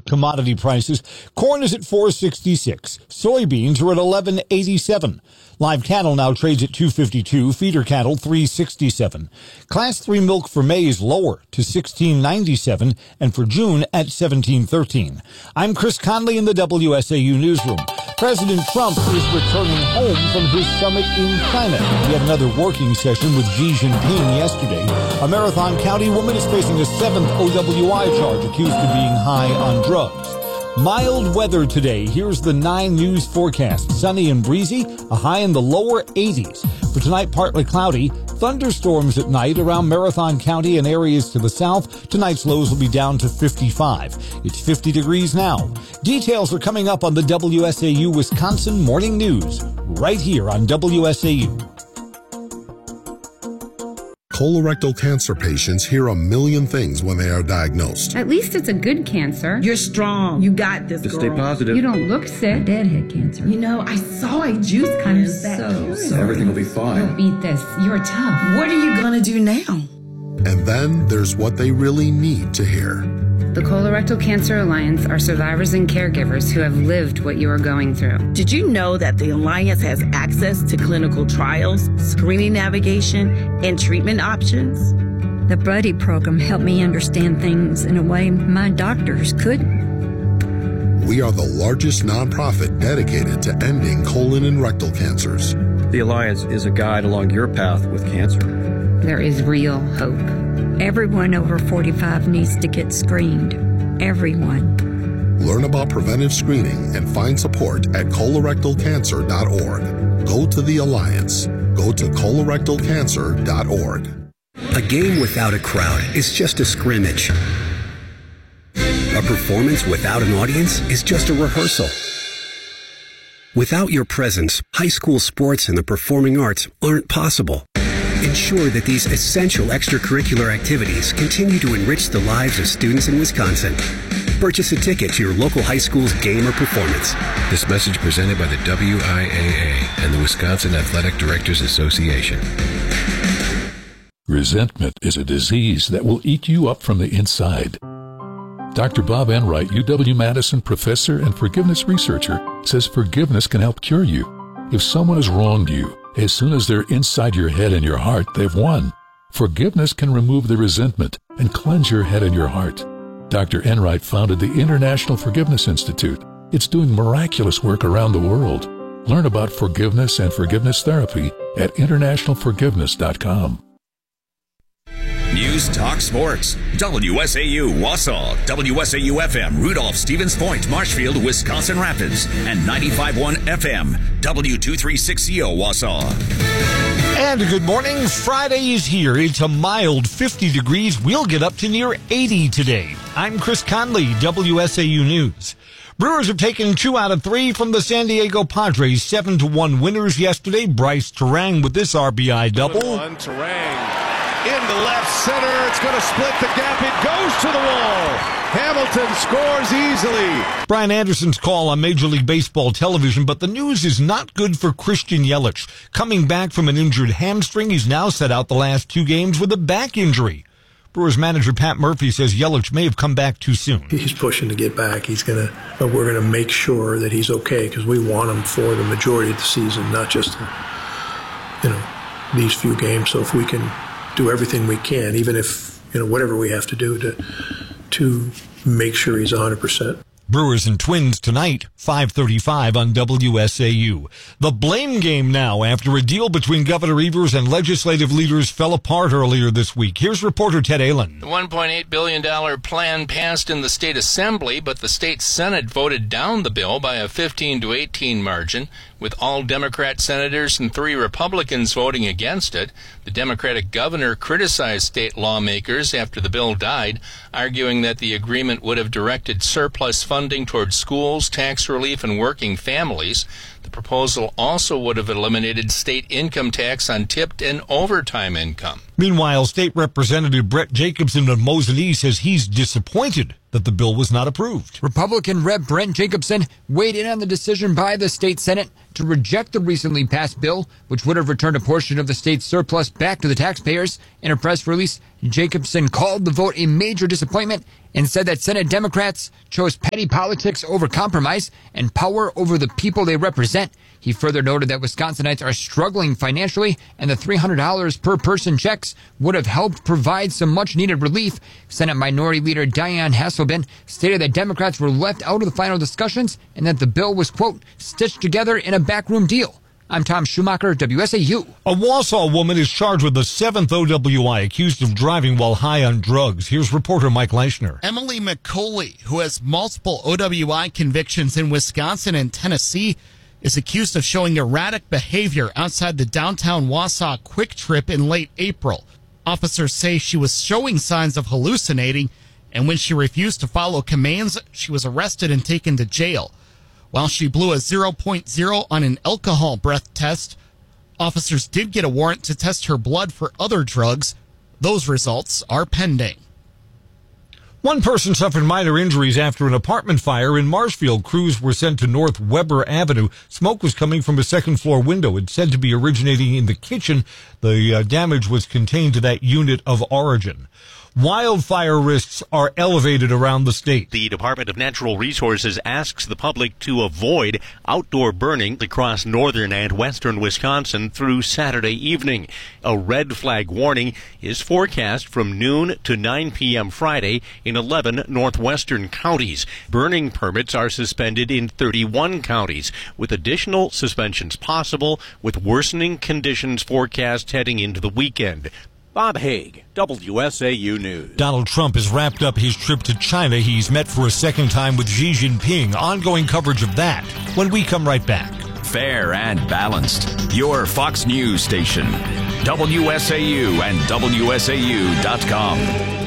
commodity prices. Corn is at $4.66. Soybeans are at $11.87. Live cattle now trades at $2.52. Feeder cattle $3.67. Class 3 milk for May is lower to $16.97, and for June at $17.13. I'm Chris Conley in the WSAU Newsroom. President Trump is returning home from his summit in China. He had another working session with Xi Jinping yesterday. A Marathon County woman is facing a 7th OWI charge accused of being high on drugs. Mild weather today. Here's the 9 News forecast. Sunny and breezy, a high in the lower 80s. For tonight, partly cloudy. Thunderstorms at night around Marathon County and areas to the south. Tonight's lows will be down to 55. It's 50 degrees now. Details are coming up on the WSAU Wisconsin Morning News, right here on WSAU. Colorectal cancer patients hear a million things when they are diagnosed. At least it's a good cancer. You're strong. You got this, Just girl. stay positive. You don't look sick. Deadhead cancer. You know, I saw a juice kind of So Everything will be fine. You'll beat this. You're tough. What are you gonna do now? And then there's what they really need to hear. The Colorectal Cancer Alliance are survivors and caregivers who have lived what you are going through. Did you know that the Alliance has access to clinical trials, screening navigation, and treatment options? The Buddy program helped me understand things in a way my doctors couldn't. We are the largest nonprofit dedicated to ending colon and rectal cancers. The Alliance is a guide along your path with cancer. There is real hope. Everyone over 45 needs to get screened. Everyone. Learn about preventive screening and find support at colorectalcancer.org. Go to the Alliance. Go to colorectalcancer.org. A game without a crowd is just a scrimmage. A performance without an audience is just a rehearsal. Without your presence, high school sports and the performing arts aren't possible. Ensure that these essential extracurricular activities continue to enrich the lives of students in Wisconsin. Purchase a ticket to your local high school's game or performance. This message presented by the WIAA and the Wisconsin Athletic Directors Association. Resentment is a disease that will eat you up from the inside. Dr. Bob Enright, UW-Madison professor and forgiveness researcher, says forgiveness can help cure you. If someone has wronged you, as soon as they're inside your head and your heart, they've won. Forgiveness can remove the resentment and cleanse your head and your heart. Dr. Enright founded the International Forgiveness Institute. It's doing miraculous work around the world. Learn about forgiveness and forgiveness therapy at internationalforgiveness.com. News Talk Sports. WSAU Wausau, WSAU FM Rudolph, Stevens Point, Marshfield, Wisconsin Rapids, and 95.1 FM W236CO Wausau. And good morning. Friday is here. It's a mild 50 degrees. We'll get up to near 80 today. I'm Chris Conley, WSAU News. Brewers have taken 2 out of 3 from the San Diego Padres. 7-1 winners yesterday. Bryce Terang with this RBI double. Terang into left center. It's going to split the gap. It goes to the wall. Hamilton scores easily. Brian Anderson's call on Major League Baseball television, but the news is not good for Christian Yelich. Coming back from an injured hamstring, he's now set out the last 2 games with a back injury. Brewers manager Pat Murphy says Yelich may have come back too soon. He's pushing to get back. But we're gonna make sure that he's okay because we want him for the majority of the season, not just these few games. So if we can do everything we can, even if whatever we have to do to make sure he's 100%. Brewers and Twins tonight, 5:35 on WSAU. The blame game now after a deal between Governor Evers and legislative leaders fell apart earlier this week. Here's reporter Ted Allen. The $1.8 billion plan passed in the state assembly, but the state Senate voted down the bill by a 15-18 margin, with all Democrat senators and 3 Republicans voting against it. The Democratic governor criticized state lawmakers after the bill died, arguing that the agreement would have directed surplus funding towards schools, tax relief, and working families. The proposal also would have eliminated state income tax on tipped and overtime income. Meanwhile, State Representative Brett Jacobson of Mosinee says he's disappointed that the bill was not approved. Republican Rep. Brent Jacobson weighed in on the decision by the state Senate to reject the recently passed bill, which would have returned a portion of the state's surplus back to the taxpayers. In a press release, Jacobson called the vote a major disappointment and said that Senate Democrats chose petty politics over compromise and power over the people they represent. He further noted that Wisconsinites are struggling financially, and the $300 per person checks would have helped provide some much-needed relief. Senate Minority Leader Dianne Hasselbeck stated that Democrats were left out of the final discussions and that the bill was, quote, stitched together in a backroom deal. I'm Tom Schumacher, WSAU. A Wausau woman is charged with the 7th OWI, accused of driving while high on drugs. Here's reporter Mike Leischner. Emily McCauley, who has multiple OWI convictions in Wisconsin and Tennessee, is accused of showing erratic behavior outside the downtown Wausau Quick Trip in late April. Officers say she was showing signs of hallucinating, and when she refused to follow commands, she was arrested and taken to jail. While she blew a 0.0 on an alcohol breath test, officers did get a warrant to test her blood for other drugs. Those results are pending. One person suffered minor injuries after an apartment fire in Marshfield. Crews were sent to North Weber Avenue. Smoke was coming from a second-floor window. It's said to be originating in the kitchen. The damage was contained to that unit of origin. Wildfire risks are elevated around the state. The Department of Natural Resources asks the public to avoid outdoor burning across northern and western Wisconsin through Saturday evening. A red flag warning is forecast from noon to 9 p.m. Friday in 11 northwestern counties. Burning permits are suspended in 31 counties, with additional suspensions possible with worsening conditions forecast heading into the weekend. Bob Haig, WSAU News. Donald Trump has wrapped up his trip to China. He's met for a second time with Xi Jinping. Ongoing coverage of that when we come right back. Fair and balanced. Your Fox News station. WSAU and WSAU.com.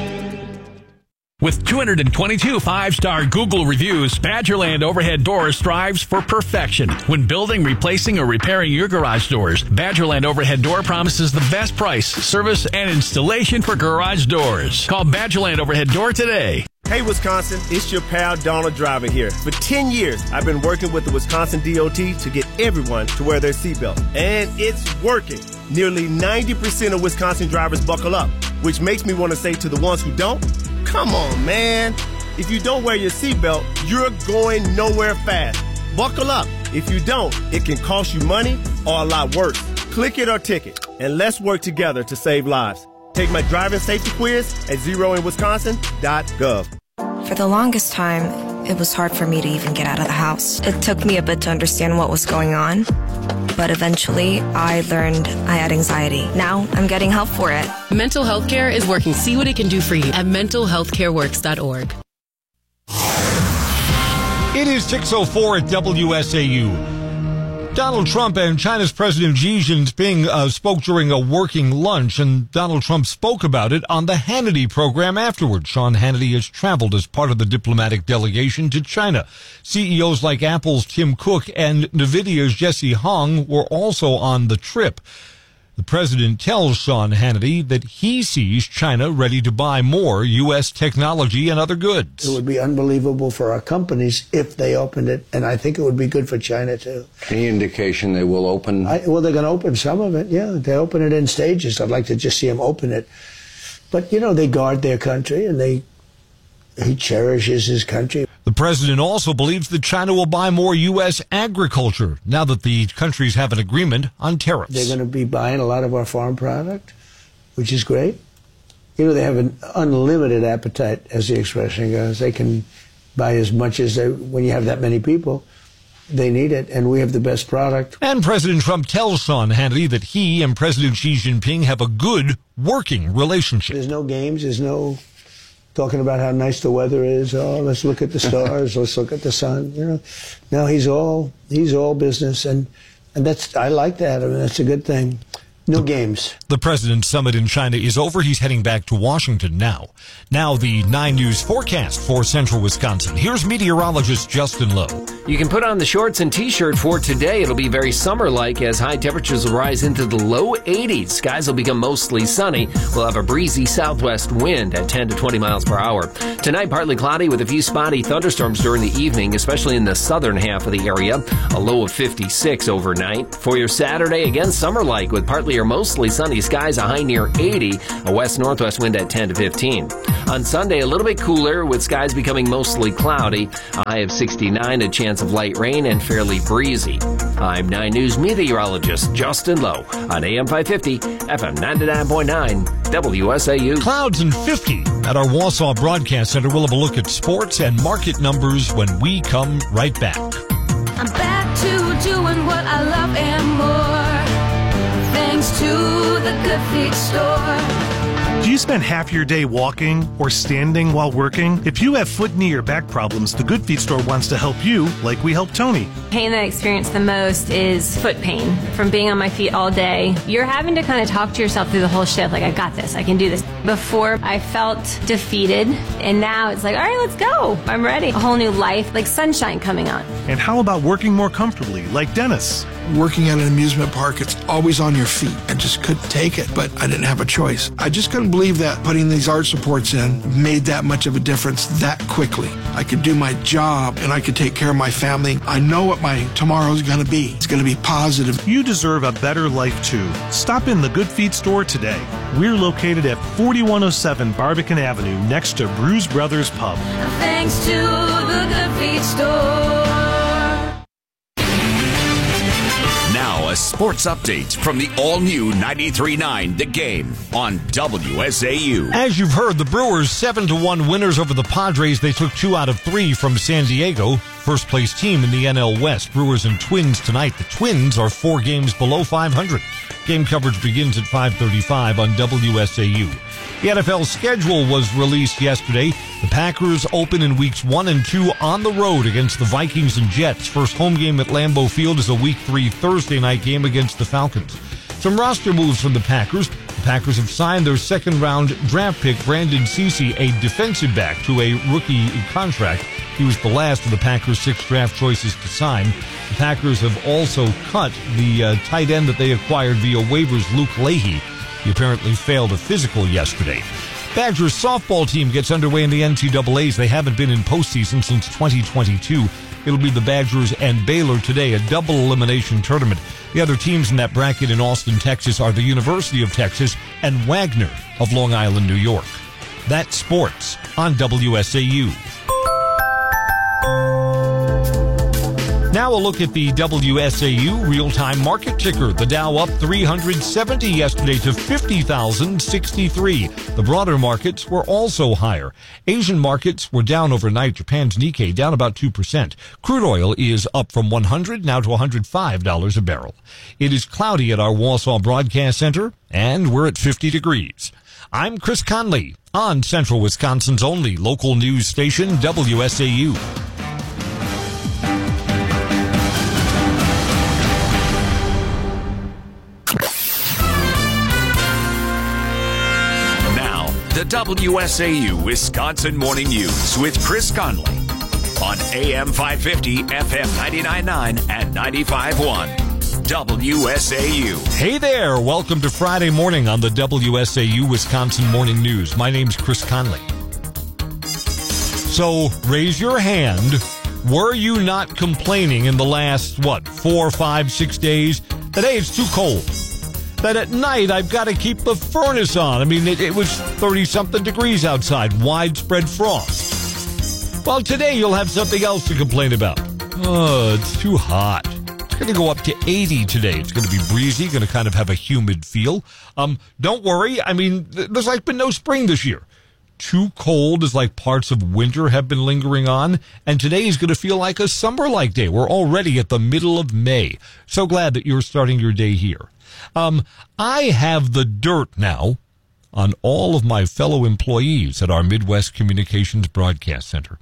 With 222 five-star Google reviews, Badgerland Overhead Doors strives for perfection. When building, replacing, or repairing your garage doors, Badgerland Overhead Door promises the best price, service, and installation for garage doors. Call Badgerland Overhead Door today. Hey Wisconsin, it's your pal Donald Driver here. For 10 years, I've been working with the Wisconsin DOT to get everyone to wear their seatbelt. And it's working. Nearly 90% of Wisconsin drivers buckle up, which makes me want to say to the ones who don't, come on, man. If you don't wear your seatbelt, you're going nowhere fast. Buckle up. If you don't, it can cost you money or a lot worse. Click it or ticket, and let's work together to save lives. Take my driving safety quiz at zeroinwisconsin.gov. For the longest time, it was hard for me to even get out of the house. It took me a bit to understand what was going on, but eventually I learned I had anxiety. Now I'm getting help for it. Mental health care is working. See what it can do for you at mentalhealthcareworks.org. It is 6:04 at WSAU. Donald Trump and China's President Xi Jinping spoke during a working lunch, and Donald Trump spoke about it on the Hannity program afterwards. Sean Hannity has traveled as part of the diplomatic delegation to China. CEOs like Apple's Tim Cook and NVIDIA's Jesse Hong were also on the trip. The president tells Sean Hannity that he sees China ready to buy more U.S. technology and other goods. It would be unbelievable for our companies if they opened it, and I think it would be good for China, too. Any indication they will open? Well, they're going to open some of it, yeah. They open it in stages. I'd like to just see them open it. But, you know, they guard their country, and he cherishes his country. The president also believes that China will buy more U.S. agriculture now that the countries have an agreement on tariffs. They're going to be buying a lot of our farm product, which is great. You know, they have an unlimited appetite, as the expression goes. They can buy as much as they, when you have that many people, they need it, and we have the best product. And President Trump tells Sean Hannity that he and President Xi Jinping have a good working relationship. There's no games, there's no talking about how nice the weather is. Oh, let's look at the stars. Let's look at the sun. You know, no, he's all business, and that's, I like that. I mean, that's a good thing. No games. The president's summit in China is over. He's heading back to Washington now. Now the 9 News forecast for central Wisconsin. Here's meteorologist Justin Lowe. You can put on the shorts and t-shirt for today. It'll be very summer-like as high temperatures will rise into the low 80s. Skies will become mostly sunny. We'll have a breezy southwest wind at 10 to 20 miles per hour. Tonight, partly cloudy with a few spotty thunderstorms during the evening, especially in the southern half of the area. A low of 56 overnight. For your Saturday, again, summer-like with partly or mostly sunny skies, a high near 80, a west-northwest wind at 10 to 15. On Sunday, a little bit cooler with skies becoming mostly cloudy. A high of 69, a chance of light rain and fairly breezy. I'm 9 News meteorologist Justin Lowe on AM 550, FM 99.9, WSAU. Clouds and 50 at our Wausau Broadcast Center. We'll have a look at sports and market numbers when we come right back. I'm back to doing what I love and more, thanks to the Good Feet store. Do you spend half your day walking or standing while working? If you have foot, knee, or back problems, the Good Feet store wants to help you like we helped Tony. Pain that I experience the most is foot pain from being on my feet all day. You're having to kind of talk to yourself through the whole shift, like, I got this, I can do this. Before, I felt defeated, and now it's like, all right, let's go. I'm ready. A whole new life, like sunshine coming on. And how about working more comfortably, like Dennis? Working at an amusement park, it's always on your feet. I just couldn't take it, but I didn't have a choice. I just couldn't believe that putting these arch supports in made that much of a difference that quickly. I could do my job and I could take care of my family. I know what my tomorrow's going to be. It's going to be positive. You deserve a better life too. Stop in the Good Feet store today. We're located at 4107 Barbican Avenue next to Bruise Brothers Pub. Thanks to the Good Feet store. Now a sports update from the all-new 93.9 The Game on WSAU. As you've heard, the Brewers 7-1 winners over the Padres. They took 2 out of 3 from San Diego. First place team in the NL West. Brewers and Twins tonight. The Twins are 4 games below 500. Game coverage begins at 5:35 on WSAU. The NFL schedule was released yesterday. The Packers open in weeks 1 and 2 on the road against the Vikings and Jets. First home game at Lambeau Field is a Week 3 Thursday night game against the Falcons. Some roster moves from the Packers. The Packers have signed their second-round draft pick, Brandon Cece, a defensive back, to a rookie contract. He was the last of the Packers' 6 draft choices to sign. The Packers have also cut the tight end that they acquired via waivers, Luke Leahy. He apparently failed a physical yesterday. Badgers softball team gets underway in the NCAAs. They haven't been in postseason since 2022. It'll be the Badgers and Baylor today, a double elimination tournament. The other teams in that bracket in Austin, Texas are the University of Texas and Wagner of Long Island, New York. That's sports on WSAU. Now a look at the WSAU real-time market ticker. The Dow up 370 yesterday to 50,063. The broader markets were also higher. Asian markets were down overnight. Japan's Nikkei down about 2%. Crude oil is up from $100 now to $105 a barrel. It is cloudy at our Wausau Broadcast Center, and we're at 50 degrees. I'm Chris Conley on Central Wisconsin's only local news station, WSAU. The WSAU Wisconsin Morning News with Chris Conley on AM 550, FM 99.9 and 95.1. WSAU. Hey there. Welcome to Friday morning on the WSAU Wisconsin Morning News. My name's Chris Conley. So raise your hand. Were you not complaining in the last, 4, 5, 6 days that, hey, it's too cold? That at night I've got to keep the furnace on. I mean, it was 30-something degrees outside, widespread frost. Well, today you'll have something else to complain about. Oh, it's too hot. It's going to go up to 80 today. It's going to be breezy, going to kind of have a humid feel. Don't worry. I mean, there's been no spring this year. Too cold as parts of winter have been lingering on, and today is going to feel like a summer-like day. We're already at the middle of May. So glad that you're starting your day here. I have the dirt now on all of my fellow employees at our Midwest Communications Broadcast Center.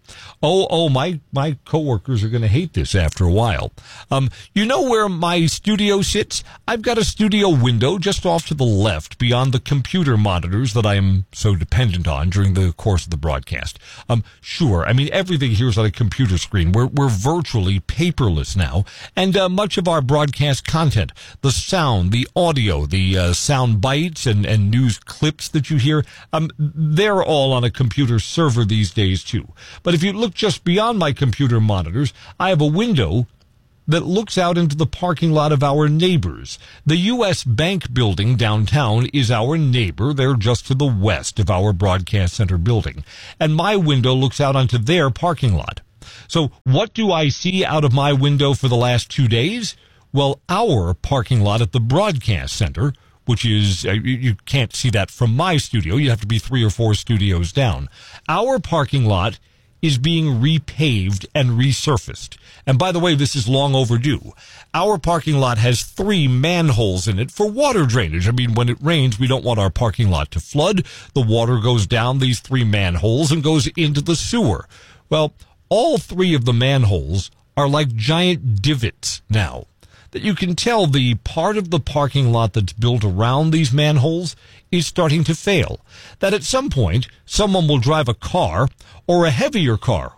My coworkers are going to hate this after a while. You know where my studio sits? I've got a studio window just off to the left beyond the computer monitors that I am so dependent on during the course of the broadcast. Sure, I mean, everything here is on a computer screen. We're virtually paperless now, and much of our broadcast content, the sound, the audio, the sound bites and news clips that you hear, they're all on a computer server these days too. But if you look just beyond my computer monitors, I have a window that looks out into the parking lot of our neighbors. The U.S. Bank building downtown is our neighbor. They're just to the west of our broadcast center building. And my window looks out onto their parking lot. So what do I see out of my window for the last 2 days? Well, our parking lot at the broadcast center, which is, you can't see that from my studio. You have to be 3 or 4 studios down. Our parking lot is being repaved and resurfaced. And by the way, this is long overdue. Our parking lot has 3 manholes in it for water drainage. I mean, when it rains, we don't want our parking lot to flood. The water goes down these 3 manholes and goes into the sewer. Well, all 3 of the manholes are like giant divots now, that you can tell the part of the parking lot that's built around these manholes is starting to fail. That at some point, someone will drive a car or a heavier car.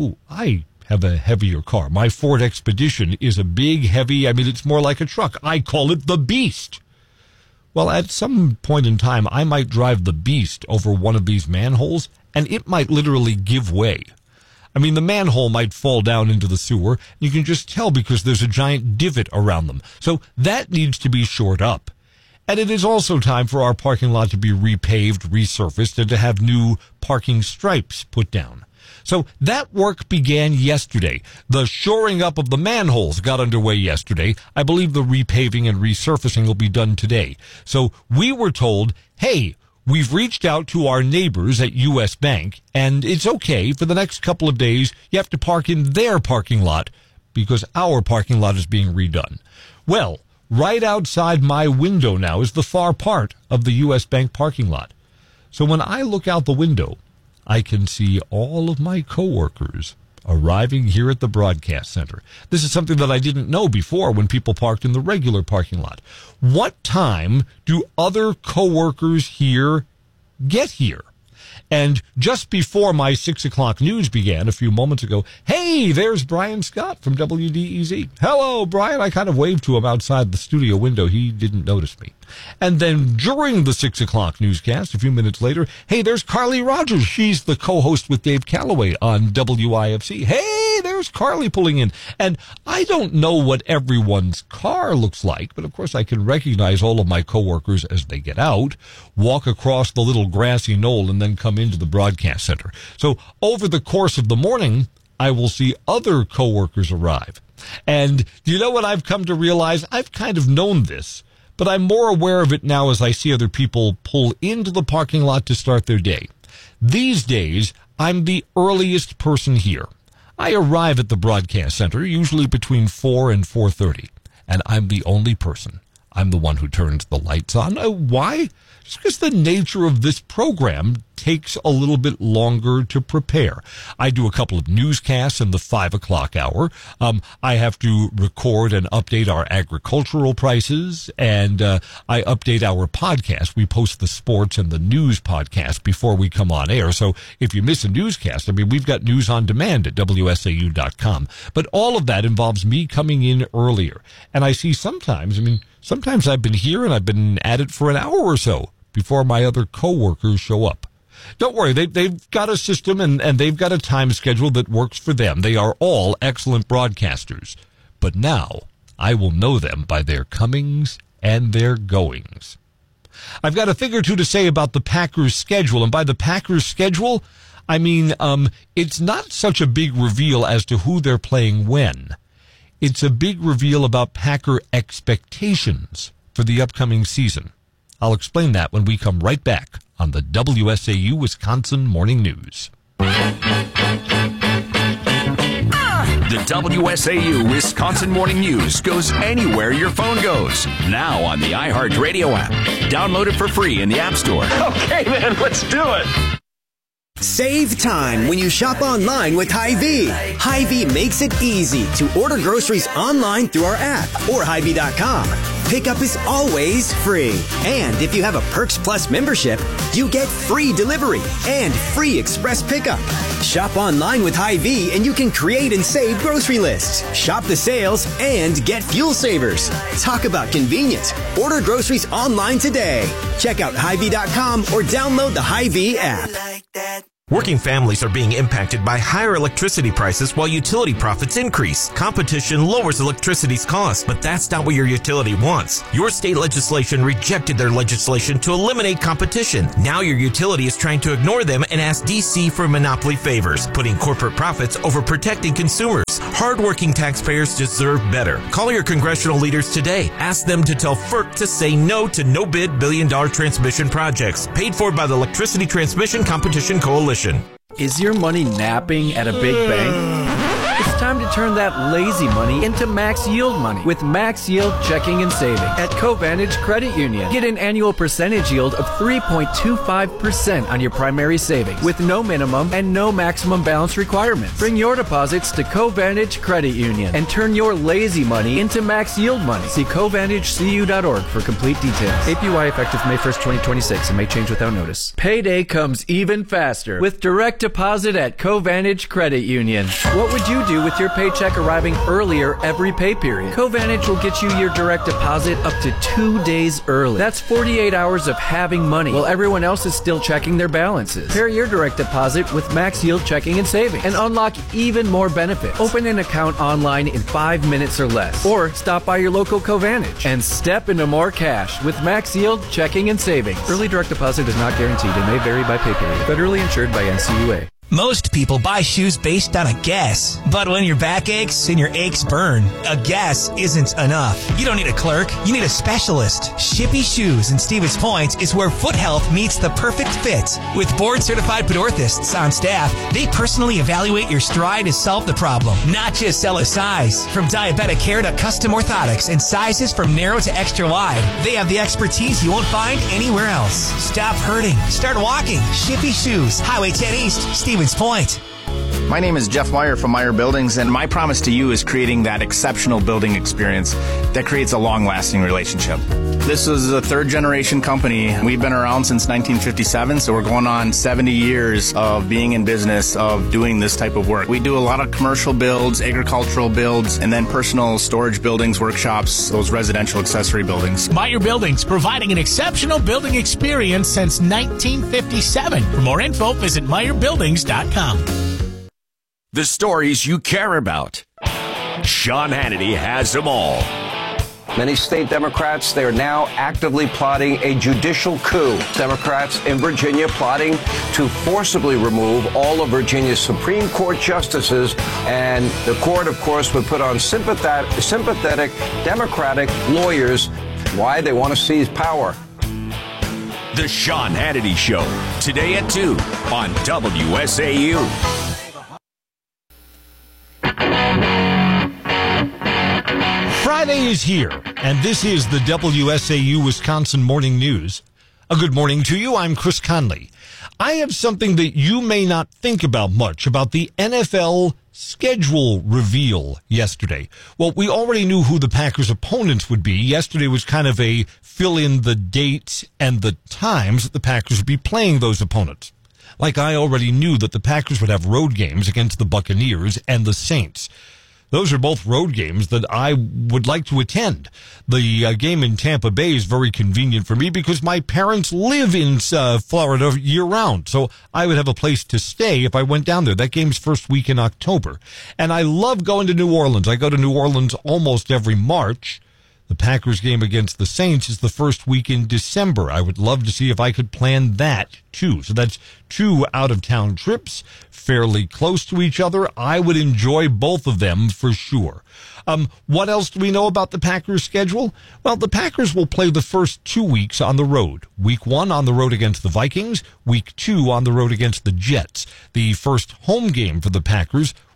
I have a heavier car. My Ford Expedition is a big, heavy, it's more like a truck. I call it the Beast. Well, at some point in time, I might drive the Beast over one of these manholes, and it might literally give way. The manhole might fall down into the sewer. You can just tell because there's a giant divot around them. So that needs to be shored up. And it is also time for our parking lot to be repaved, resurfaced, and to have new parking stripes put down. So that work began yesterday. The shoring up of the manholes got underway yesterday. I believe the repaving and resurfacing will be done today. So we were told, hey, we've reached out to our neighbors at U.S. Bank, and it's okay. For the next couple of days, you have to park in their parking lot because our parking lot is being redone. Well, right outside my window now is the far part of the U.S. Bank parking lot. So when I look out the window, I can see all of my coworkers arriving here at the broadcast center. This is something that I didn't know before when people parked in the regular parking lot. What time do other coworkers here get here? And just before my 6 o'clock news began a few moments ago, hey, there's Brian Scott from WDEZ. Hello, Brian. I kind of waved to him outside the studio window. He didn't notice me. And then during the 6 o'clock newscast, a few minutes later, hey, there's Carly Rogers. She's the co-host with Dave Calloway on WIFC. Hey, there's Carly pulling in. And I don't know what everyone's car looks like, but of course I can recognize all of my coworkers as they get out, walk across the little grassy knoll, and then come into the broadcast center. So over the course of the morning, I will see other coworkers arrive. And do you know what I've come to realize? I've kind of known this, but I'm more aware of it now as I see other people pull into the parking lot to start their day. These days, I'm the earliest person here. I arrive at the broadcast center usually between 4 and 4:30, and I'm the only person. I'm the one who turns the lights on. Why? Just because the nature of this program takes a little bit longer to prepare. I do a couple of newscasts in the 5 o'clock hour. I have to record and update our agricultural prices, and I update our podcast. We post the sports and the news podcast before we come on air. So if you miss a newscast, we've got news on demand at WSAU.com. But all of that involves me coming in earlier. And I see sometimes I've been here and I've been at it for an hour or so before my other coworkers show up. Don't worry, they've got a system and they've got a time schedule that works for them. They are all excellent broadcasters. But now I will know them by their comings and their goings. I've got a thing or two to say about the Packers' schedule. And by the Packers' schedule, I mean it's not such a big reveal as to who they're playing when. It's a big reveal about Packer expectations for the upcoming season. I'll explain that when we come right back on the WSAU Wisconsin Morning News. The WSAU Wisconsin Morning News goes anywhere your phone goes. Now on the iHeartRadio app. Download it for free in the App Store. Okay, man, let's do it. Save time when you shop online with Hy-Vee. Hy-Vee makes it easy to order groceries online through our app or Hy-Vee.com. Pickup is always free. And if you have a Perks Plus membership, you get free delivery and free express pickup. Shop online with Hy-Vee and you can create and save grocery lists. Shop the sales and get fuel savers. Talk about convenience. Order groceries online today. Check out Hy-Vee.com or download the Hy-Vee app. Working families are being impacted by higher electricity prices while utility profits increase. Competition lowers electricity's cost, but that's not what your utility wants. Your state legislation rejected their legislation to eliminate competition. Now your utility is trying to ignore them and ask DC for monopoly favors, putting corporate profits over protecting consumers. Hardworking taxpayers deserve better. Call your congressional leaders today. Ask them to tell FERC to say no to no-bid billion-dollar transmission projects paid for by the Electricity Transmission Competition Coalition. Is your money napping at a big bank? It's time to turn that lazy money into max yield money with Max Yield Checking and Saving at Covantage Credit Union. Get an annual percentage yield of 3.25% on your primary savings with no minimum and no maximum balance requirements. Bring your deposits to Covantage Credit Union and turn your lazy money into max yield money. See CovantageCU.org for complete details. APY effective May 1st, 2026 and may change without notice. Payday comes even faster with direct deposit at Covantage Credit Union. What would you do with your paycheck arriving earlier every pay period? Covantage will get you your direct deposit up to 2 days early. That's 48 hours of having money while everyone else is still checking their balances. Pair your direct deposit with Max Yield Checking and Saving and unlock even more benefits. Open an account online in 5 minutes or less, or stop by your local Covantage and step into more cash with Max Yield Checking and Savings. Early direct deposit is not guaranteed and may vary by pay period. Federally insured by NCUA. Most people buy shoes based on a guess. But when your back aches and your aches burn, a guess isn't enough. You don't need a clerk. You need a specialist. Shippy Shoes in Stevens Point is where foot health meets the perfect fit. With board-certified podorthists on staff, they personally evaluate your stride to solve the problem, not just sell a size. From diabetic care to custom orthotics and sizes from narrow to extra wide, they have the expertise you won't find anywhere else. Stop hurting. Start walking. Shippy Shoes, Highway 10 East, Stevens Point. My name is Jeff Meyer from Meyer Buildings, and my promise to you is creating that exceptional building experience that creates a long-lasting relationship. This is a third-generation company. We've been around since 1957, so we're going on 70 years of being in business, of doing this type of work. We do a lot of commercial builds, agricultural builds, and then personal storage buildings, workshops, those residential accessory buildings. Meyer Buildings, providing an exceptional building experience since 1957. For more info, visit MeyerBuildings.com. The stories you care about. Sean Hannity has them all. Many state Democrats, they are now actively plotting a judicial coup. Democrats in Virginia plotting to forcibly remove all of Virginia's Supreme Court justices. And the court, of course, would put on sympathetic Democratic lawyers. Why? They want to seize power. The Sean Hannity Show, today at 2 on WSAU. Friday is here, and this is the WSAU Wisconsin Morning News. A good morning to you. I'm Chris Conley. I have something that you may not think about much about the NFL schedule reveal yesterday. Well, we already knew who the Packers' opponents would be. Yesterday was kind of a fill in the dates and the times that the Packers would be playing those opponents. Like I already knew that the Packers would have road games against the Buccaneers and the Saints. Those are both road games that I would like to attend. The game in Tampa Bay is very convenient for me because my parents live in Florida year-round, so I would have a place to stay if I went down there. That game's first week in October. And I love going to New Orleans. I go to New Orleans almost every March. The Packers game against the Saints is the first week in December. I would love to see if I could plan that, too. So that's 2 out-of-town trips, fairly close to each other. I would enjoy both of them for sure. What else do we know about the Packers' schedule? Well, the Packers will play the first 2 weeks on the road. Week 1 on the road against the Vikings. Week 2 on the road against the Jets. The first home game for the Packers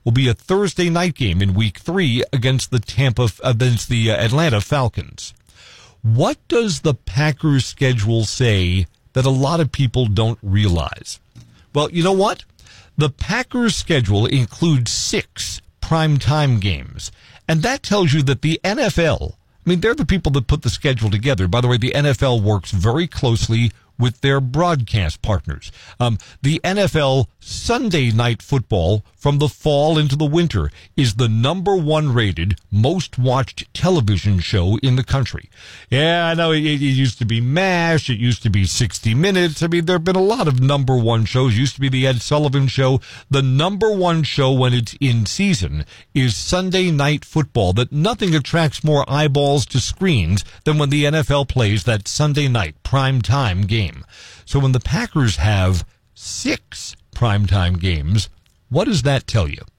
will be a Thursday night game in Week 3 against the Atlanta Falcons. What does the Packers schedule say that a lot of people don't realize? Well, you know what? The Packers schedule includes 6 primetime games, and that tells you that the NFL, I mean, they're the people that put the schedule together. By the way, the NFL works very closely with their broadcast partners. The NFL Sunday Night Football from the fall into the winter is the number 1 rated, most watched television show in the country. Yeah, I know it used to be MASH. It used to be 60 Minutes. I mean, there have been a lot of number 1 shows. It used to be the Ed Sullivan Show. The number 1 show when it's in season is Sunday Night Football. That nothing attracts more eyeballs to screens than when the NFL plays that Sunday night primetime game. So when the Packers have 6 primetime games, what does that tell you?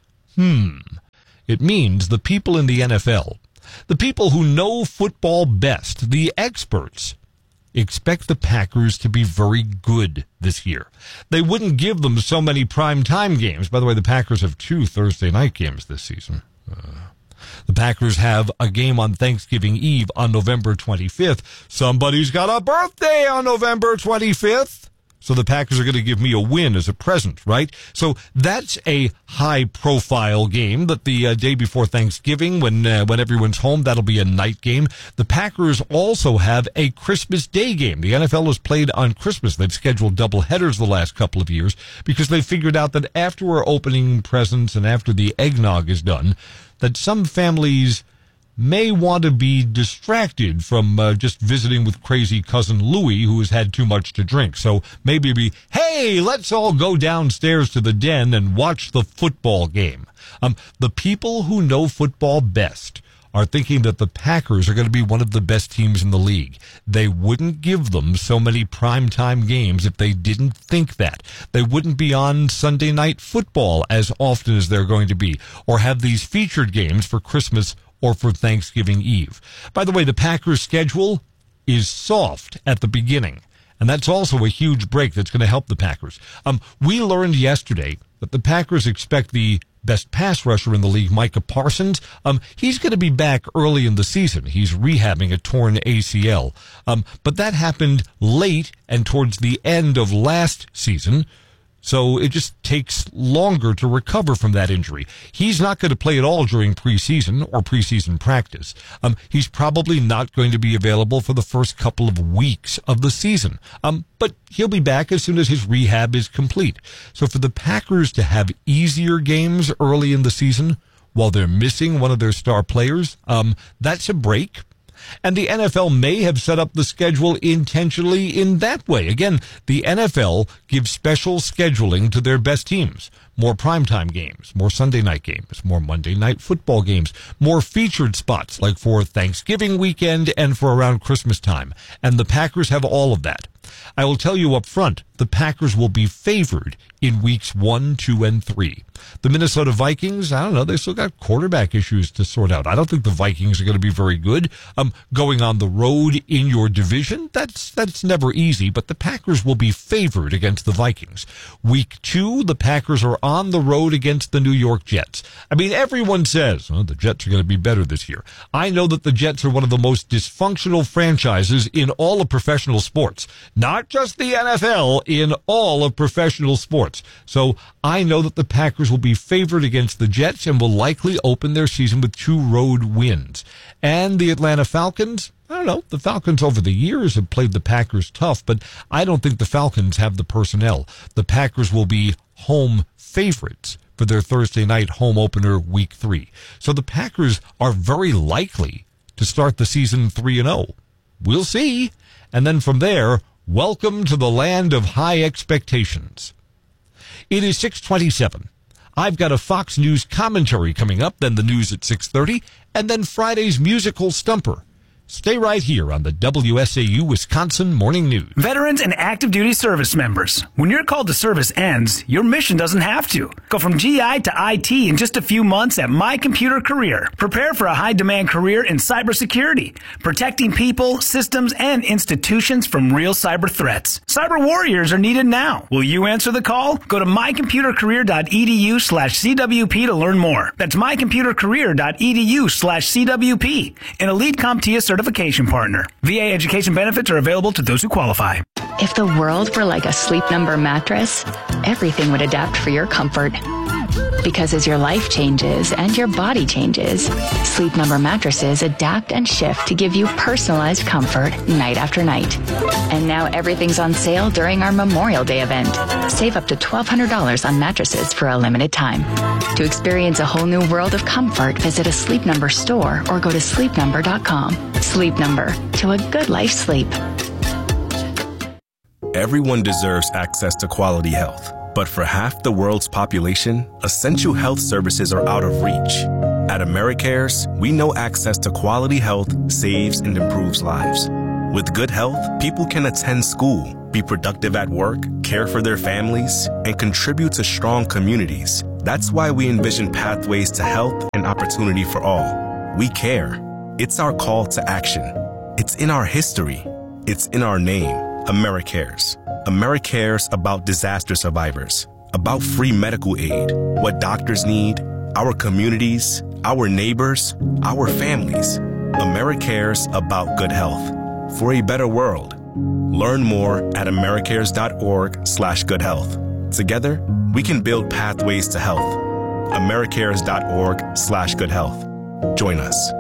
It means the people in the NFL, the people who know football best, the experts, expect the Packers to be very good this year. They wouldn't give them so many primetime games. By the way, the Packers have 2 Thursday night games this season. The Packers have a game on Thanksgiving Eve on November 25th. Somebody's got a birthday on November 25th. So the Packers are going to give me a win as a present, right? So that's a high-profile game that the day before Thanksgiving, when everyone's home, that'll be a night game. The Packers also have a Christmas Day game. The NFL has played on Christmas. They've scheduled doubleheaders the last couple of years because they figured out that after we're opening presents and after the eggnog is done, that some families may want to be distracted from just visiting with crazy cousin Louie, who has had too much to drink. So maybe hey, let's all go downstairs to the den and watch the football game. The people who know football best are thinking that the Packers are going to be one of the best teams in the league. They wouldn't give them so many primetime games if they didn't think that. They wouldn't be on Sunday Night Football as often as they're going to be, or have these featured games for Christmas or for Thanksgiving Eve. By the way, the Packers' schedule is soft at the beginning, and that's also a huge break that's going to help the Packers. We learned yesterday that the Packers expect the best pass rusher in the league, Micah Parsons. He's going to be back early in the season. He's rehabbing a torn ACL. But that happened late and towards the end of last season. So it just takes longer to recover from that injury. He's not going to play at all during preseason or preseason practice. He's probably not going to be available for the first couple of weeks of the season. But he'll be back as soon as his rehab is complete. So for the Packers to have easier games early in the season while they're missing one of their star players, that's a break. And the NFL may have set up the schedule intentionally in that way. Again, the NFL gives special scheduling to their best teams. More primetime games, more Sunday night games, more Monday night football games, more featured spots like for Thanksgiving weekend and for around Christmas time. And the Packers have all of that. I will tell you up front, the Packers will be favored in weeks 1, 2, and 3. The Minnesota Vikings, I don't know, they still got quarterback issues to sort out. I don't think the Vikings are going to be very good. Going on the road in your division, that's never easy, but the Packers will be favored against the Vikings. Week 2, the Packers are on the road against the New York Jets. I mean, everyone says, the Jets are going to be better this year. I know that the Jets are one of the most dysfunctional franchises in all of professional sports. Not just the NFL, in all of professional sports. So I know that the Packers will be favored against the Jets and will likely open their season with 2 road wins. And the Atlanta Falcons, I don't know, the Falcons over the years have played the Packers tough, but I don't think the Falcons have the personnel. The Packers will be home favorites for their Thursday night home opener week 3. So the Packers are very likely to start the season 3-0. We'll see. And then from there, welcome to the land of high expectations. It is 6:27. I've got a Fox News commentary coming up, then the news at 6:30, and then Friday's musical stumper. Stay right here on the WSAU Wisconsin Morning News. Veterans and active duty service members. When your call to service ends, your mission doesn't have to. Go from GI to IT in just a few months at My Computer Career. Prepare for a high-demand career in cybersecurity, protecting people, systems, and institutions from real cyber threats. Cyber warriors are needed now. Will you answer the call? Go to mycomputercareer.edu/CWP to learn more. That's mycomputercareer.edu/CWP. An elite CompTIA certification partner. VA education benefits are available to those who qualify. If the world were like a Sleep Number mattress, everything would adapt for your comfort. Because as your life changes and your body changes, Sleep Number mattresses adapt and shift to give you personalized comfort night after night. And now everything's on sale during our Memorial Day event. Save up to $1,200 on mattresses for a limited time. To experience a whole new world of comfort, visit a Sleep Number store or go to sleepnumber.com. Sleep Number, to a good life sleep. Everyone deserves access to quality health. But for half the world's population, essential health services are out of reach. At AmeriCares, we know access to quality health saves and improves lives. With good health, people can attend school, be productive at work, care for their families, and contribute to strong communities. That's why we envision pathways to health and opportunity for all. We care. It's our call to action. It's in our history. It's in our name. AmeriCares. AmeriCares about disaster survivors, about free medical aid, what doctors need, our communities, our neighbors, our families. AmeriCares about good health. For a better world. Learn more at americares.org/goodhealth. Together, we can build pathways to health. americares.org/goodhealth. Join us.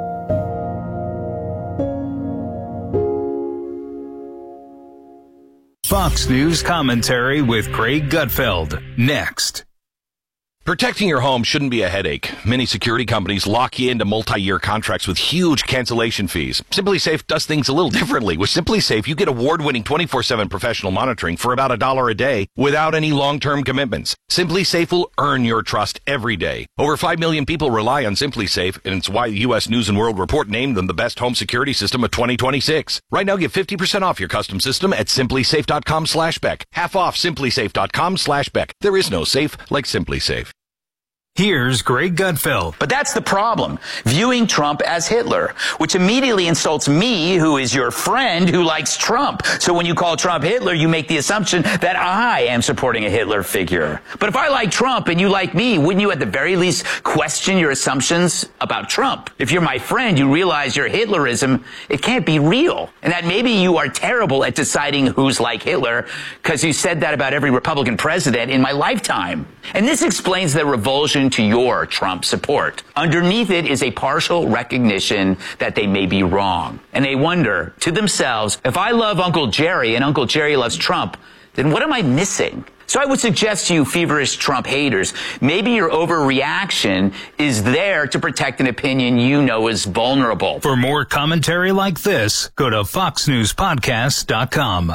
Fox News commentary with Craig Gutfeld. Next. Protecting your home shouldn't be a headache. Many security companies lock you into multi-year contracts with huge cancellation fees. SimpliSafe does things a little differently. With SimpliSafe, you get award-winning 24/7 professional monitoring for about $1 a day without any long-term commitments. SimpliSafe will earn your trust every day. Over 5 million people rely on SimpliSafe, and it's why the U.S. News & World Report named them the best home security system of 2026. Right now, get 50% off your custom system at SimpliSafe.com/Beck. Half off SimpliSafe.com/Beck. There is no safe like SimpliSafe. Here's Greg Gutfeld. But that's the problem, viewing Trump as Hitler, which immediately insults me, who is your friend who likes Trump. So when you call Trump Hitler, you make the assumption that I am supporting a Hitler figure. But if I like Trump and you like me, wouldn't you at the very least question your assumptions about Trump? If you're my friend, you realize your Hitlerism, it can't be real. And that maybe you are terrible at deciding who's like Hitler, because you said that about every Republican president in my lifetime. And this explains the revulsion to your Trump support. Underneath it is a partial recognition that they may be wrong. And they wonder to themselves, if I love Uncle Jerry and Uncle Jerry loves Trump, then what am I missing? So I would suggest to you feverish Trump haters, maybe your overreaction is there to protect an opinion you know is vulnerable. For more commentary like this, go to foxnewspodcast.com.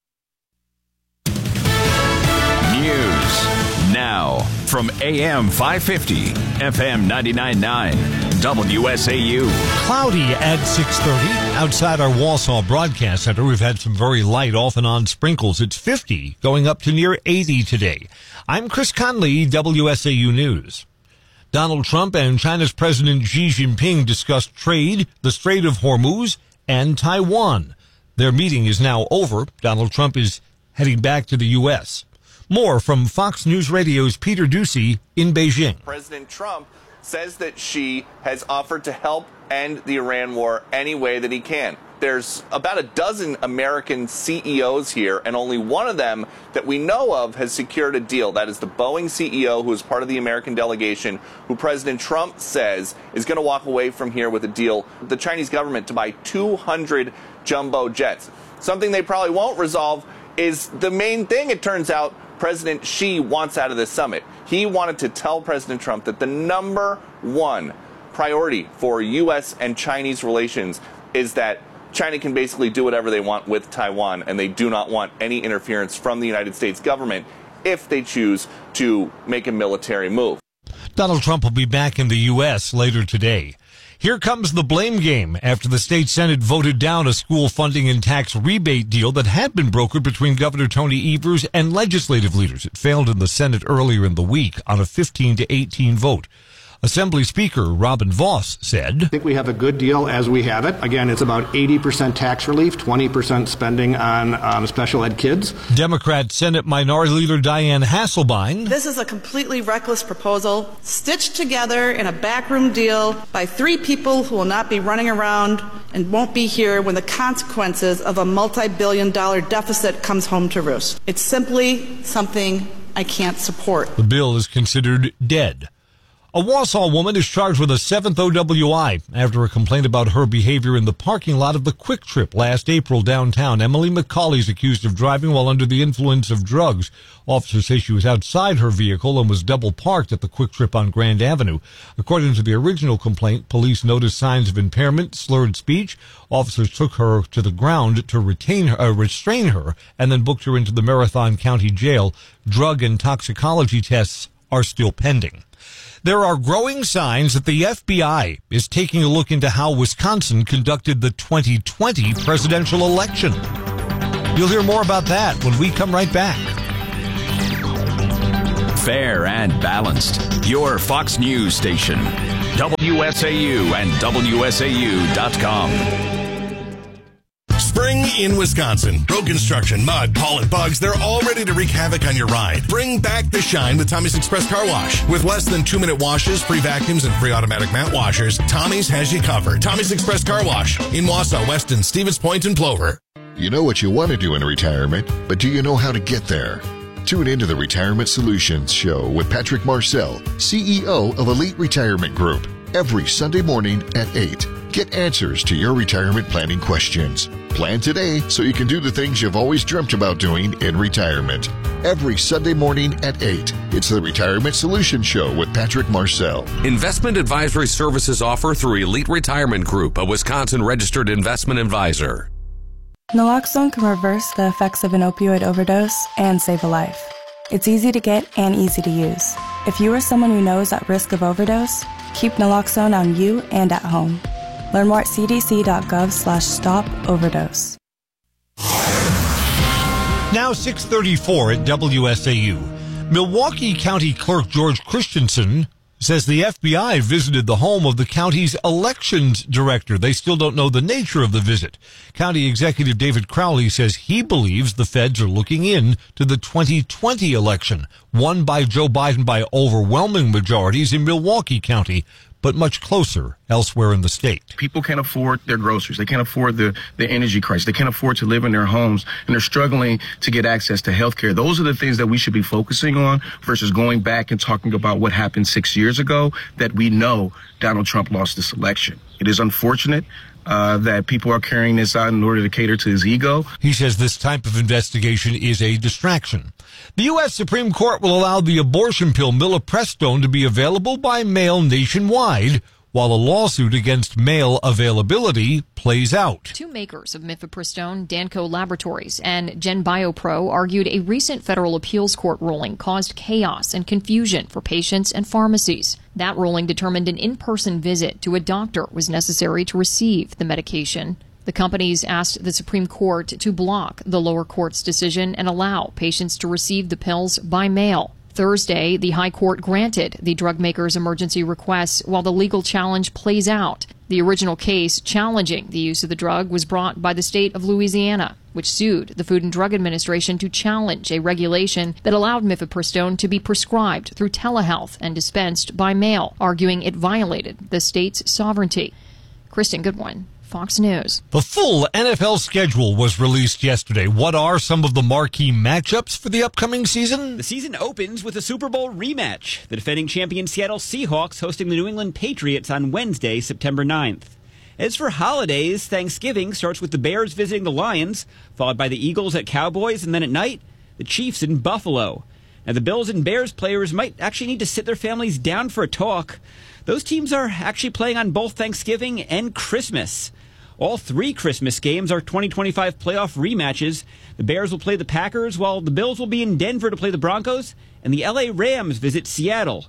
News now from AM 550, FM 99.9, WSAU. Cloudy at 6:30 outside our Walsall Broadcast Center. We've had some very light off and on sprinkles. It's 50, going up to near 80 today. I'm Chris Conley, WSAU News. Donald Trump and China's President Xi Jinping discussed trade, the Strait of Hormuz, and Taiwan. Their meeting is now over. Donald Trump is heading back to the U.S. More from Fox News Radio's Peter Doocy in Beijing. President Trump says that Xi has offered to help end the Iran war any way that he can. There's about a dozen American CEOs here, and only one of them that we know of has secured a deal. That is the Boeing CEO, who is part of the American delegation, who President Trump says is going to walk away from here with a deal with the Chinese government to buy 200 jumbo jets. Something they probably won't resolve is the main thing, it turns out, President Xi wants out of this summit. He wanted to tell President Trump that the number one priority for U.S. and Chinese relations is that China can basically do whatever they want with Taiwan, and they do not want any interference from the United States government if they choose to make a military move. Donald Trump will be back in the U.S. later today. Here comes the blame game after the state Senate voted down a school funding and tax rebate deal that had been brokered between Governor Tony Evers and legislative leaders. It failed in the Senate earlier in the week on a 15-18 vote. Assembly Speaker Robin Vos said, I think we have a good deal as we have it. Again, it's about 80% tax relief, 20% spending on special ed kids. Democrat Senate Minority Leader Diane Hasselbein. This is a completely reckless proposal, stitched together in a backroom deal by three people who will not be running around and won't be here when the consequences of a multi-billion-dollar deficit comes home to roost. It's simply something I can't support. The bill is considered dead. A Wausau woman is charged with a 7th OWI after a complaint about her behavior in the parking lot of the Quick Trip last April downtown. Emily McCauley is accused of driving while under the influence of drugs. Officers say she was outside her vehicle and was double parked at the Quick Trip on Grand Avenue. According to the original complaint, police noticed signs of impairment, slurred speech. Officers took her to the ground to restrain her, and then booked her into the Marathon County Jail. Drug and toxicology tests are still pending. There are growing signs that the FBI is taking a look into how Wisconsin conducted the 2020 presidential election. You'll hear more about that when we come right back. Fair and balanced. Your Fox News station. WSAU and WSAU.com. Spring in Wisconsin. Road construction, mud, pollen, bugs, they're all ready to wreak havoc on your ride. Bring back the shine with Tommy's Express Car Wash. With less than 2-minute washes, free vacuums, and free automatic mat washers, Tommy's has you covered. Tommy's Express Car Wash in Wausau, Weston, Stevens Point, and Plover. You know what you want to do in retirement, but do you know how to get there? Tune into the Retirement Solutions Show with Patrick Marcel, CEO of Elite Retirement Group, every Sunday morning at 8. Get answers to your retirement planning questions. Plan today so you can do the things you've always dreamt about doing in retirement. Every Sunday morning at 8. It's the Retirement Solutions Show with Patrick Marcel. Investment advisory services offered through Elite Retirement Group, a Wisconsin registered investment advisor. Naloxone can reverse the effects of an opioid overdose and save a life. It's easy to get and easy to use. If you or someone you know is at risk of overdose, keep naloxone on you and at home. Learn more at cdc.gov/stop-overdose. Now 6:34 at WSAU. Milwaukee County Clerk George Christensen says the FBI visited the home of the county's elections director. They still don't know the nature of the visit. County Executive David Crowley says he believes the feds are looking in to the 2020 election, won by Joe Biden by overwhelming majorities in Milwaukee County, but much closer elsewhere in the state. People can't afford their groceries. They can't afford the energy crisis. They can't afford to live in their homes, and they're struggling to get access to health care. Those are the things that we should be focusing on versus going back and talking about what happened 6 years ago, that we know Donald Trump lost this election. It is unfortunate that people are carrying this out in order to cater to his ego. He says this type of investigation is a distraction. The U.S. Supreme Court will allow the abortion pill Milleprestone to be available by mail nationwide, while a lawsuit against mail availability plays out. Two makers of mifepristone, Danco Laboratories and GenBioPro, argued a recent federal appeals court ruling caused chaos and confusion for patients and pharmacies. That ruling determined an in-person visit to a doctor was necessary to receive the medication. The companies asked the Supreme Court to block the lower court's decision and allow patients to receive the pills by mail. Thursday, the High Court granted the drug makers' emergency requests while the legal challenge plays out. The original case challenging the use of the drug was brought by the state of Louisiana, which sued the Food and Drug Administration to challenge a regulation that allowed mifepristone to be prescribed through telehealth and dispensed by mail, arguing it violated the state's sovereignty. Kristen Goodwin, Fox News. The full NFL schedule was released yesterday. What are some of the marquee matchups for the upcoming season? The season opens with a Super Bowl rematch. The defending champion Seattle Seahawks hosting the New England Patriots on Wednesday, September 9th. As for holidays, Thanksgiving starts with the Bears visiting the Lions, followed by the Eagles at Cowboys, and then at night, the Chiefs in Buffalo. Now, the Bills and Bears players might actually need to sit their families down for a talk. Those teams are actually playing on both Thanksgiving and Christmas. All three Christmas games are 2025 playoff rematches. The Bears will play the Packers, while the Bills will be in Denver to play the Broncos, and the LA Rams visit Seattle.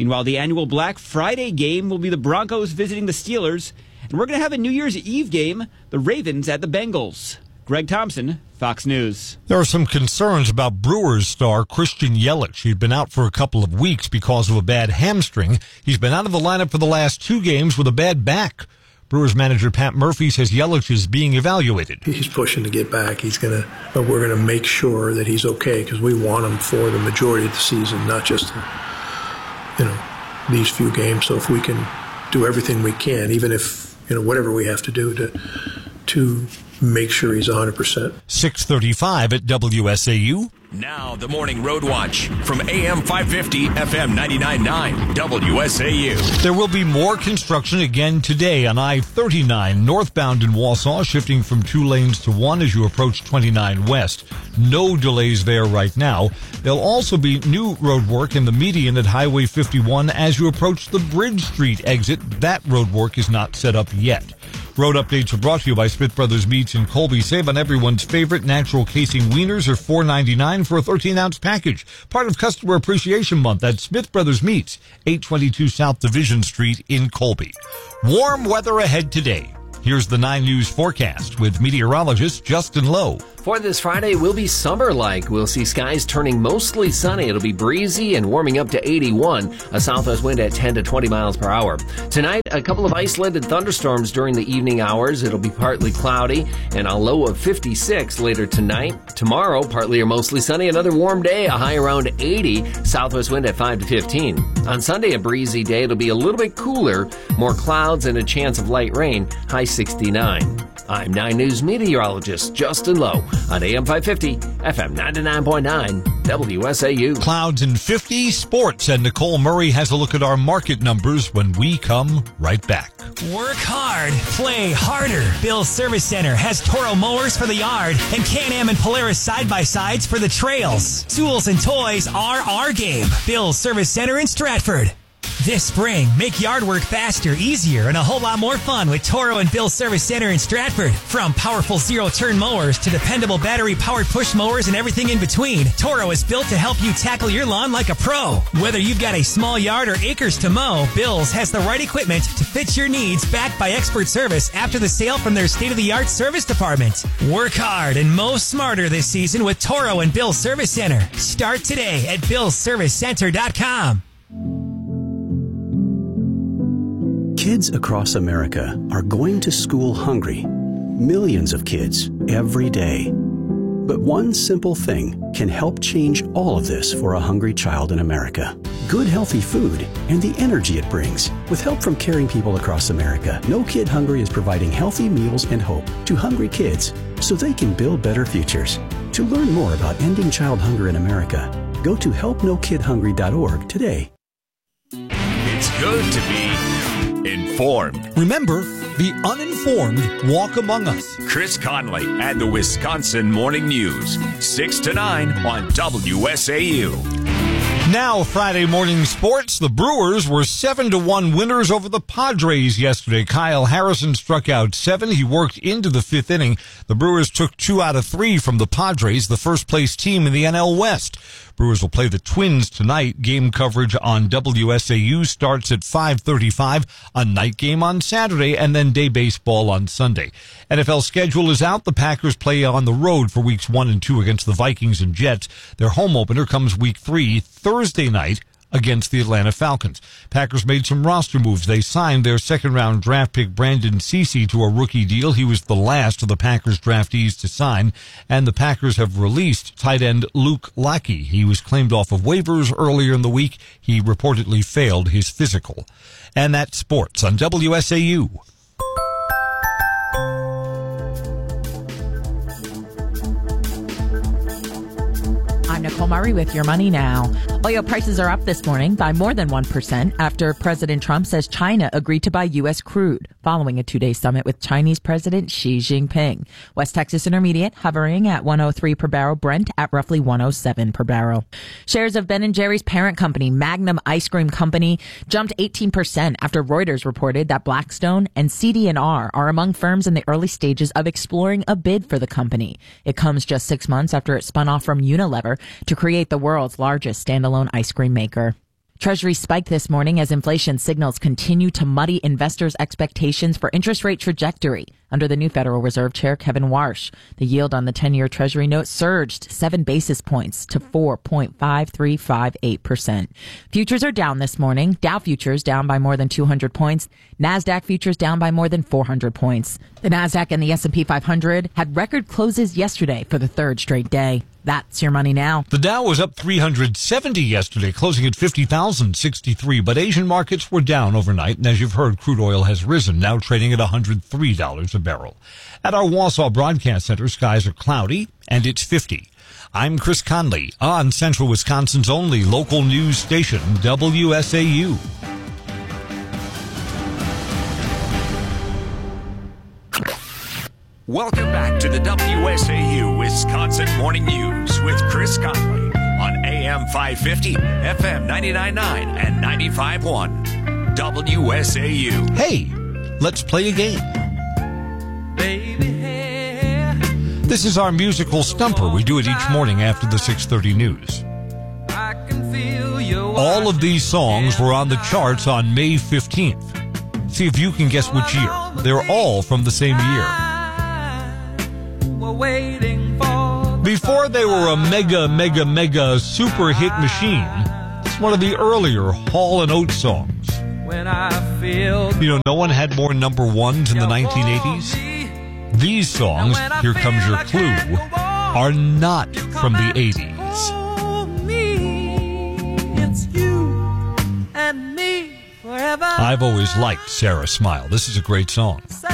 Meanwhile, the annual Black Friday game will be the Broncos visiting the Steelers. And we're going to have a New Year's Eve game, the Ravens at the Bengals. Greg Thompson, Fox News. There are some concerns about Brewers star Christian Yelich. He'd been out for a couple of weeks because of a bad hamstring. He's been out of the lineup for the last 2 games with a bad back. Brewers manager Pat Murphy says Yelich is being evaluated. He's pushing to get back. But we're going to make sure that he's okay because we want him for the majority of the season, not just, these few games. So if we can do everything we can, even if, whatever we have to do to make sure he's 100%. 6:35 at WSAU. Now the Morning Road Watch from AM 550, FM 99.9, WSAU. There will be more construction again today on I-39 northbound in Wausau, shifting from 2 lanes to 1 as you approach 29 West. No delays there right now. There'll also be new road work in the median at Highway 51 as you approach the Bridge Street exit. That road work is not set up yet. Road updates are brought to you by Smith Brothers Meats in Colby. Save on everyone's favorite natural casing wieners are $4.99 for a 13-ounce package. Part of Customer Appreciation Month at Smith Brothers Meats, 822 South Division Street in Colby. Warm weather ahead today. Here's the 9 News forecast with meteorologist Justin Lowe. For this Friday, we'll be summer-like. We'll see skies turning mostly sunny. It'll be breezy and warming up to 81, a southwest wind at 10 to 20 miles per hour. Tonight, a couple of isolated thunderstorms during the evening hours. It'll be partly cloudy and a low of 56 later tonight. Tomorrow, partly or mostly sunny, another warm day, a high around 80, southwest wind at 5 to 15. On Sunday, a breezy day. It'll be a little bit cooler, more clouds and a chance of light rain, high 69. I'm 9 News meteorologist Justin Lowe on AM 550, FM 99.9, WSAU. Clouds and 50 sports, and Nicole Murray has a look at our market numbers when we come right back. Work hard, play harder. Bill's Service Center has Toro mowers for the yard and Can-Am and Polaris side-by-sides for the trails. Tools and toys are our game. Bill's Service Center in Stratford. This spring, make yard work faster, easier, and a whole lot more fun with Toro and Bill's Service Center in Stratford. From powerful zero-turn mowers to dependable battery-powered push mowers and everything in between, Toro is built to help you tackle your lawn like a pro. Whether you've got a small yard or acres to mow, Bill's has the right equipment to fit your needs, backed by expert service after the sale from their state-of-the-art service department. Work hard and mow smarter this season with Toro and Bill's Service Center. Start today at BillsServiceCenter.com. Kids across America are going to school hungry. Millions of kids every day. But one simple thing can help change all of this for a hungry child in America. Good, healthy food and the energy it brings. With help from caring people across America, No Kid Hungry is providing healthy meals and hope to hungry kids so they can build better futures. To learn more about ending child hunger in America, go to helpnokidhungry.org today. It's good to be informed. Remember, the uninformed walk among us. Chris Conley and the Wisconsin Morning News, 6 to 9 on WSAU. Now, Friday morning sports. The Brewers were 7-1 winners over the Padres yesterday. Kyle Harrison struck out 7. He worked into the 5th inning. The Brewers took 2 out of 3 from the Padres, the first-place team in the NL West. Brewers will play the Twins tonight. Game coverage on WSAU starts at 5:35, a night game on Saturday, and then day baseball on Sunday. NFL schedule is out. The Packers play on the road for weeks 1 and 2 against the Vikings and Jets. Their home opener comes week 3, Thursday night, against the Atlanta Falcons. Packers made some roster moves. They signed their second-round draft pick Brandon Cece to a rookie deal. He was the last of the Packers draftees to sign. And the Packers have released tight end Luke Lackey. He was claimed off of waivers earlier in the week. He reportedly failed his physical. And that's sports on WSAU. I'm Nicole Murray with Your Money Now. Oil prices are up this morning by more than 1% after President Trump says China agreed to buy U.S. crude following a 2-day summit with Chinese President Xi Jinping. West Texas Intermediate hovering at $103 per barrel, Brent at roughly $107 per barrel. Shares of Ben & Jerry's parent company, Magnum Ice Cream Company, jumped 18% after Reuters reported that Blackstone and CD&R are among firms in the early stages of exploring a bid for the company. It comes just 6 months after it spun off from Unilever to create the world's largest standalone ice cream maker. Treasury spiked this morning as inflation signals continue to muddy investors' expectations for interest rate trajectory. Under the new Federal Reserve Chair, Kevin Warsh, the yield on the 10-year Treasury note surged 7 basis points to 4.5358%. Futures are down this morning. Dow futures down by more than 200 points. NASDAQ futures down by more than 400 points. The NASDAQ and the S&P 500 had record closes yesterday for the third straight day. That's your money now. The Dow was up 370 yesterday, closing at 50,063, but Asian markets were down overnight, and as you've heard, crude oil has risen, now trading at $103 a barrel. At our Wausau Broadcast Center, skies are cloudy, and it's 50. I'm Chris Conley on Central Wisconsin's only local news station, WSAU. Welcome back to the WSAU Wisconsin Morning News with Chris Conley on AM 550, FM 99.9, and 95.1 WSAU. Hey, let's play a game. This is our musical stumper. We do it each morning after the 6:30 news. All of these songs were on the charts on May 15th. See if you can guess which year. They're all from the same year. Before they were a mega super hit machine, it's one of the earlier Hall & Oates songs. You know, no one had more number ones in the 1980s. These songs, Here Comes Your Clue, are not from the 80s. I've always liked Sarah Smile. This is a great song.